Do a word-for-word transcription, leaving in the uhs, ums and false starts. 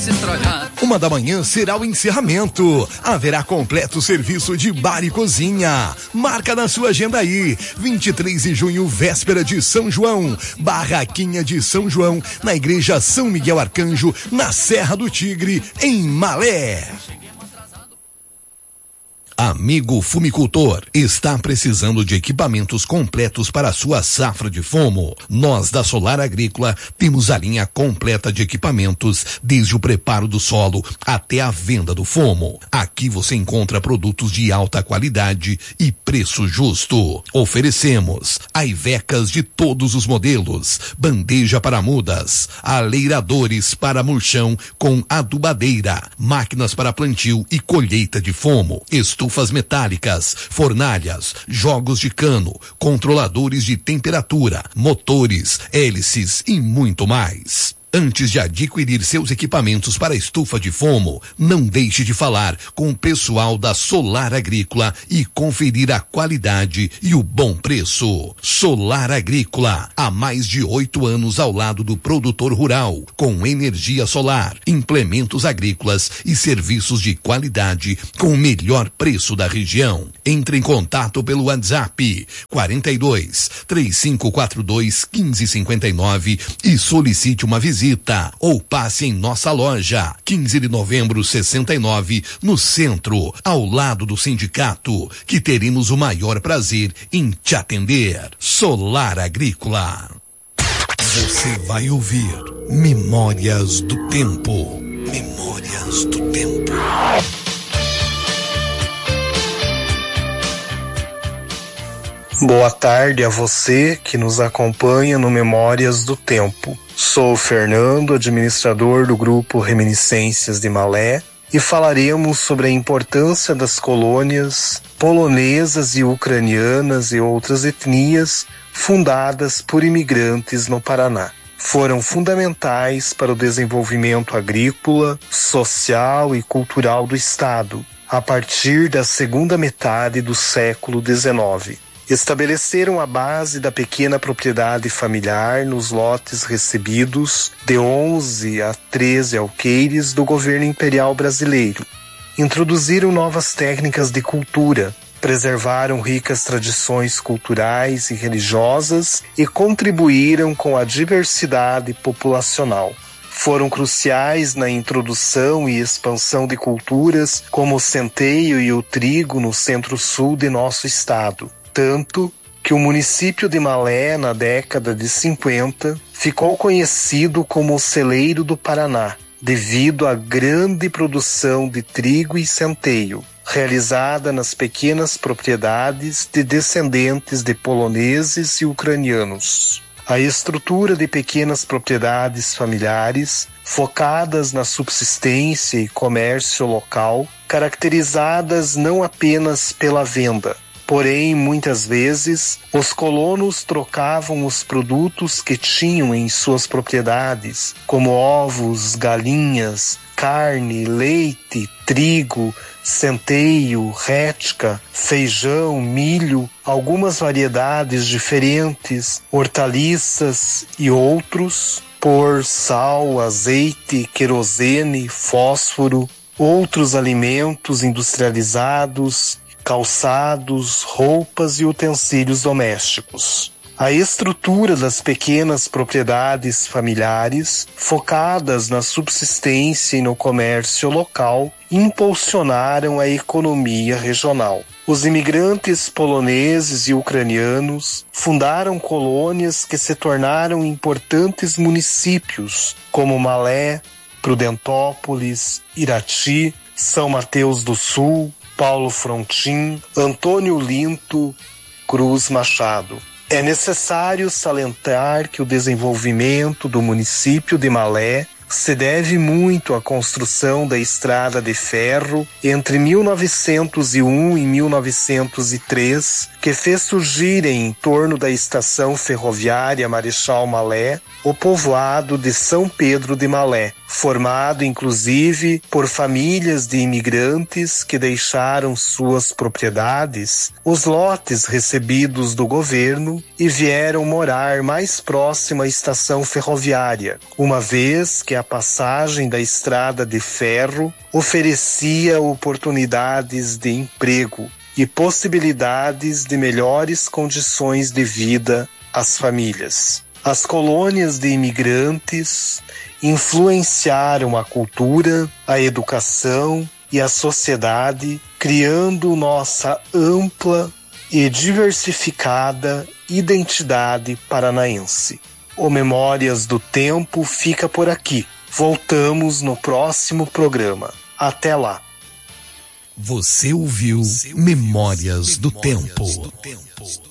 Uma da manhã será o encerramento. Haverá completo serviço de bar e cozinha. Marca na sua agenda aí. vinte e três de junho, véspera de São João. Barraquinha de São João, na Igreja São Miguel Arcanjo, na Serra do Tigre, em Malé. Amigo fumicultor, está precisando de equipamentos completos para a sua safra de fumo? Nós da Solar Agrícola temos a linha completa de equipamentos, desde o preparo do solo até a venda do fumo. Aqui você encontra produtos de alta qualidade e preço justo. Oferecemos aivecas de todos os modelos, bandeja para mudas, aleiradores para murchão com adubadeira, máquinas para plantio e colheita de fumo, estufas metálicas, fornalhas, jogos de cano, controladores de temperatura, motores, hélices e muito mais. Antes de adquirir seus equipamentos para estufa de fumo, não deixe de falar com o pessoal da Solar Agrícola e conferir a qualidade e o bom preço. Solar Agrícola, há mais de oito anos ao lado do produtor rural, com energia solar, implementos agrícolas e serviços de qualidade com o melhor preço da região. Entre em contato pelo WhatsApp quarenta e dois, três cinco quatro dois, quinze cinquenta e nove e solicite uma visita. Visita ou passe em nossa loja, quinze de novembro sessenta e nove, no centro, ao lado do sindicato, que teremos o maior prazer em te atender. Solar Agrícola. Você vai ouvir Memórias do Tempo. Memórias do Tempo. Boa tarde a você que nos acompanha no Memórias do Tempo. Sou o Fernando, administrador do Grupo Reminiscências de Malé, e falaremos sobre a importância das colônias polonesas e ucranianas e outras etnias fundadas por imigrantes no Paraná. Foram fundamentais para o desenvolvimento agrícola, social e cultural do Estado, a partir da segunda metade do século dezenove. Estabeleceram a base da pequena propriedade familiar nos lotes recebidos de onze a treze alqueires do governo imperial brasileiro. Introduziram novas técnicas de cultura, preservaram ricas tradições culturais e religiosas e contribuíram com a diversidade populacional. Foram cruciais na introdução e expansão de culturas como o centeio e o trigo no centro-sul de nosso estado. Tanto que o município de Malé, na década de cinquenta, ficou conhecido como o celeiro do Paraná, devido à grande produção de trigo e centeio, realizada nas pequenas propriedades de descendentes de poloneses e ucranianos. A estrutura de pequenas propriedades familiares, focadas na subsistência e comércio local, caracterizadas não apenas pela venda. Porém, muitas vezes, os colonos trocavam os produtos que tinham em suas propriedades, como ovos, galinhas, carne, leite, trigo, centeio, rética, feijão, milho, algumas variedades diferentes, hortaliças e outros, por sal, azeite, querosene, fósforo, outros alimentos industrializados, calçados, roupas e utensílios domésticos. A estrutura das pequenas propriedades familiares, focadas na subsistência e no comércio local, impulsionaram a economia regional. Os imigrantes poloneses e ucranianos fundaram colônias que se tornaram importantes municípios, como Malé, Prudentópolis, Irati, São Mateus do Sul, Paulo Frontin, Antônio Linto, Cruz Machado. É necessário salientar que o desenvolvimento do município de Malé se deve muito à construção da estrada de ferro entre mil novecentos e um e mil novecentos e três, que fez surgir em torno da estação ferroviária Marechal Malé o povoado de São Pedro de Malé, formado inclusive por famílias de imigrantes que deixaram suas propriedades, os lotes recebidos do governo, e vieram morar mais próximo à estação ferroviária, uma vez que a passagem da estrada de ferro oferecia oportunidades de emprego e possibilidades de melhores condições de vida às famílias. As colônias de imigrantes influenciaram a cultura, a educação e a sociedade, criando nossa ampla e diversificada identidade paranaense. O Memórias do Tempo fica por aqui. Voltamos no próximo programa. Até lá. Você ouviu Memórias do Tempo.